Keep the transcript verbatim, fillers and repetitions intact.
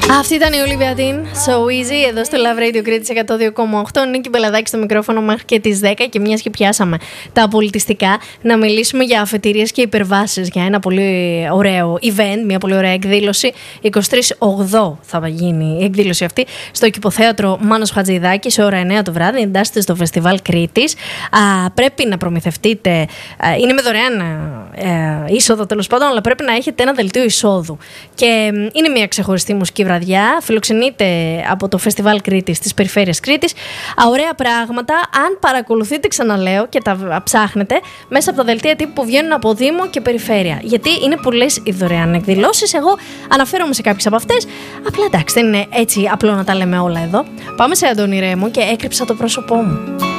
Αυτή ήταν η Olivia Dean, So Easy, εδώ στο Love Radio Κρήτης εκατό δύο κόμμα οκτώ. Νίκη Μπελαδάκη στο μικρόφωνο μέχρι και τις δέκα. Και μιας και πιάσαμε τα πολιτιστικά, να μιλήσουμε για αφετηρίες και υπερβάσεις, για ένα πολύ ωραίο event, μια πολύ ωραία εκδήλωση. εικοστή τρίτη Οκτωβρίου θα γίνει η εκδήλωση αυτή στο Κηποθέατρο Μάνος Χατζηδάκη σε ώρα εννιά το βράδυ. Εντάσσεται στο Φεστιβάλ Κρήτης. Α, πρέπει να προμηθευτείτε. Α, είναι με δωρεάν ε, είσοδο τέλος πάντων, αλλά πρέπει να έχετε ένα δελτίο εισόδου. Και ε, είναι μια ξεχωριστή μουσική βραδιά. Φιλοξενείται από το Φεστιβάλ Κρήτης της Περιφέρειας Κρήτης. Α, ωραία πράγματα. Αν παρακολουθείτε, ξαναλέω, και τα ψάχνετε μέσα από τα δελτία τύπου που βγαίνουν από Δήμο και Περιφέρεια. Γιατί είναι πολλές οι δωρεάν εκδηλώσεις. Εγώ αναφέρομαι σε κάποιες από αυτές. Απλά εντάξει, δεν είναι έτσι απλό να τα λέμε όλα εδώ. Πάμε σε Αντώνη Ρέμο και έκρυψα το πρόσωπό μου.